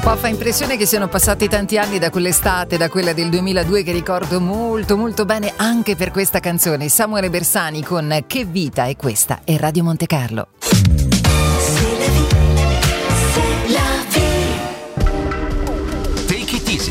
po' fa impressione che siano passati tanti anni da quell'estate, da quella del 2002 che ricordo molto molto bene anche per questa canzone. Samuele Bersani con Che vita è questa, e Radio Monte Carlo. Take it easy.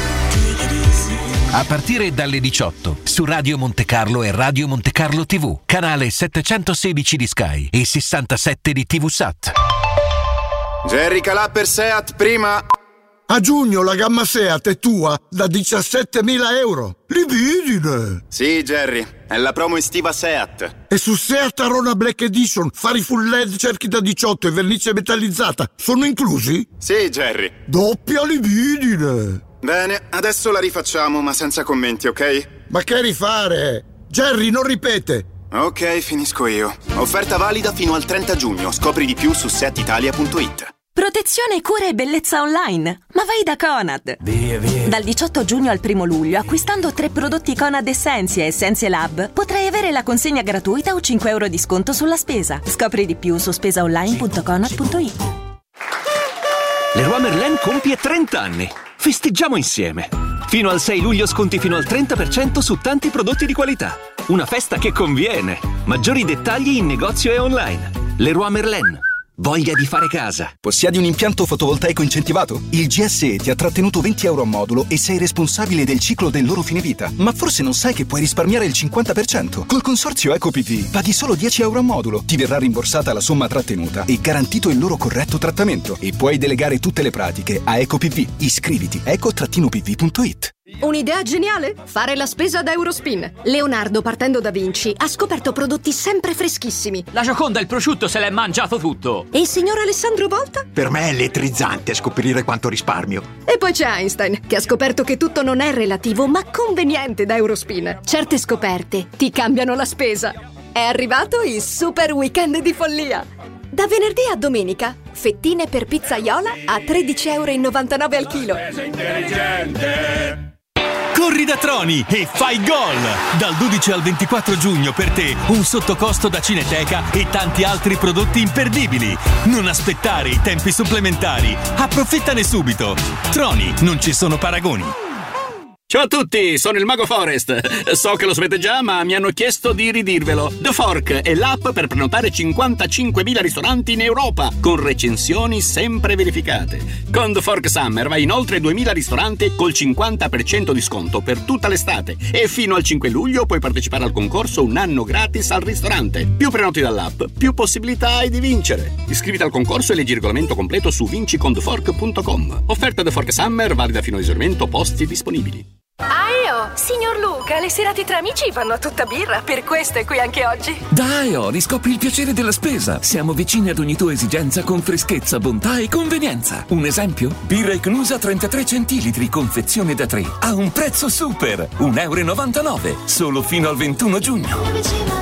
A partire dalle 18 su Radio Monte Carlo e Radio Monte Carlo TV, canale 716 di Sky e 67 di TV-Sat. Jerry Calà per Seat prima. A giugno la gamma Seat è tua da 17.000 euro. Libidine! Sì, Jerry, è la promo estiva Seat. E su Seat Arona Black Edition, fari full LED, cerchi da 18 e vernice metallizzata sono inclusi? Sì, Jerry. Doppia libidine! Bene, adesso la rifacciamo, ma senza commenti, ok? Ma che rifare? Jerry, non ripete! Ok, finisco io. Offerta valida fino al 30 giugno. Scopri di più su setitalia.it. Protezione, cura e bellezza online. Ma vai da Conad. Via. Dal 18 giugno al 1 luglio, acquistando 3 prodotti Conad Essentia e Essentia Lab, potrai avere la consegna gratuita o 5 euro di sconto sulla spesa. Scopri di più su spesaonline.conad.it. Leroy Merlin compie 30 anni. Festeggiamo insieme. Fino al 6 luglio sconti fino al 30% su tanti prodotti di qualità. Una festa che conviene. Maggiori dettagli in negozio e online. Leroy Merlin. Voglia di fare casa. Possiedi un impianto fotovoltaico incentivato? Il GSE ti ha trattenuto 20 euro a modulo e sei responsabile del ciclo del loro fine vita. Ma forse non sai che puoi risparmiare il 50%. Col consorzio EcoPV paghi solo 10 euro a modulo. Ti verrà rimborsata la somma trattenuta e garantito il loro corretto trattamento. E puoi delegare tutte le pratiche a EcoPV. Iscriviti eco-pv.it. Un'idea geniale? Fare la spesa da Eurospin. Leonardo, partendo da Vinci, ha scoperto prodotti sempre freschissimi. La Gioconda il prosciutto se l'è mangiato tutto. E il signor Alessandro Volta? Per me è elettrizzante scoprire quanto risparmio. E poi c'è Einstein, che ha scoperto che tutto non è relativo, ma conveniente da Eurospin. Certe scoperte ti cambiano la spesa. È arrivato il super weekend di follia. Da venerdì a domenica, fettine per pizzaiola a 13,99 € al chilo. Corri da Troni e fai gol! Dal 12 al 24 giugno per te un sottocosto da Cineteca e tanti altri prodotti imperdibili. Non aspettare i tempi supplementari. Approfittane subito. Troni, non ci sono paragoni. Ciao a tutti, sono il Mago Forest. So che lo sapete già, ma mi hanno chiesto di ridirvelo. The Fork è l'app per prenotare 55.000 ristoranti in Europa, con recensioni sempre verificate. Con The Fork Summer vai in oltre 2.000 ristoranti col 50% di sconto per tutta l'estate. E fino al 5 luglio puoi partecipare al concorso un anno gratis al ristorante. Più prenoti dall'app, più possibilità hai di vincere. Iscriviti al concorso e leggi il regolamento completo su vinciconthefork.com. Offerta The Fork Summer valida fino a esaurimento posti disponibili. Signor Luca, le serate tra amici vanno a tutta birra, per questo è qui anche oggi. Dai, riscopri il piacere della spesa. Siamo vicini ad ogni tua esigenza con freschezza, bontà e convenienza. Un esempio? Birra Icnusa 33 centilitri, confezione da 3, a un prezzo super, €1,99, solo fino al 21 giugno.